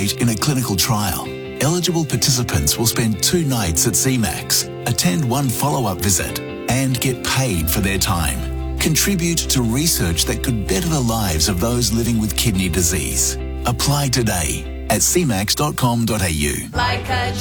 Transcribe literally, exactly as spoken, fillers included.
participate in a clinical trial. Eligible participants will spend two nights at C MAX, attend one follow-up visit, and get paid for their time. Contribute to research that could better the lives of those living with kidney disease. Apply today at c max dot com dot a u. Like a